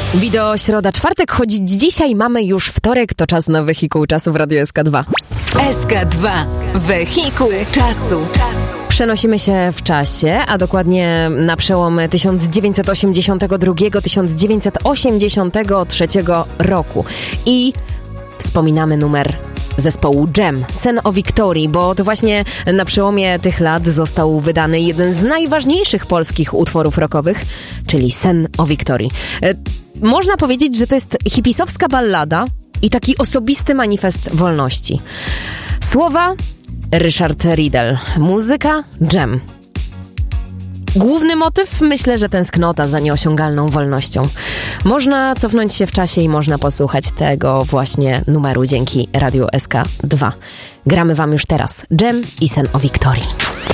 Wideo środa, czwartek, choć dzisiaj mamy już wtorek, to czas na Wehikuł Czasu w Radiu SK2. SK2. Wehikuł Czasu. Przenosimy się w czasie, a dokładnie na przełom 1982-1983 roku. I wspominamy numer zespołu Dżem, Sen o Wiktorii, bo to właśnie na przełomie tych lat został wydany jeden z najważniejszych polskich utworów rockowych, czyli Sen o Wiktorii. Można powiedzieć, że to jest hipisowska ballada i taki osobisty manifest wolności. Słowa Ryszard Riedel, muzyka Dżem. Główny motyw? Myślę, że tęsknota za nieosiągalną wolnością. Można cofnąć się w czasie i można posłuchać tego właśnie numeru dzięki Radiu SK2. Gramy wam już teraz Dżem i Sen o Wiktorii.